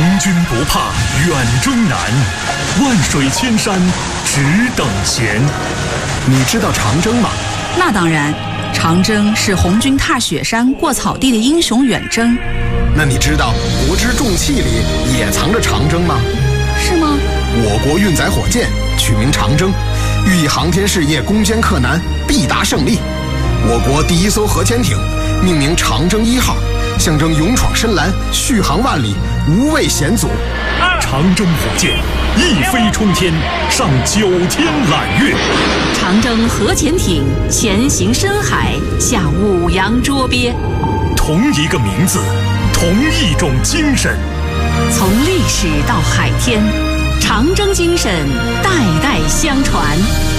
军不怕远征难，万水千山只等闲。你知道长征吗？ 那当然，长征是红军踏雪山过草地的英雄远征。 那你知道国之重器里也藏着长征吗？ 是吗？ 我国运载火箭取名长征，寓意航天事业攻坚克难，必达胜利。我国第一艘核潜艇命名长征1号，象征勇闯深蓝，续航万里，无畏险阻。 长征火箭一飞冲天，上9天揽月。 长征核潜艇前行深海，下五洋捉鳖。 同一个名字，同一种精神。 从历史到海天，长征精神代代相传。